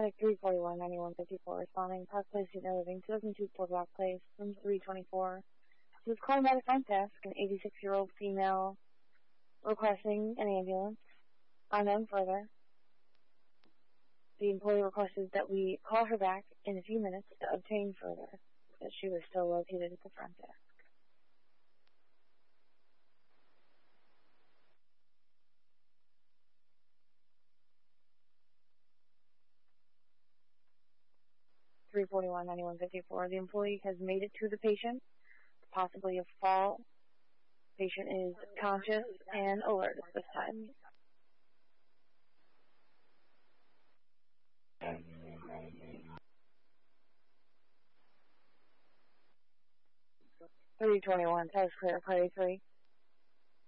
Paramedic 341-9154 responding. Park Place, Senior Living, 2002 Boardwalk Place, room 324. She was calling by the front desk, an 86-year-old female requesting an ambulance. Unknown further. The employee requested that we call her back in a few minutes to obtain further that she was still located at the front desk. (341-9154). The employee has made it to the patient, possibly a fall. Patient is conscious and alert at this time. (321) test clear, party 3.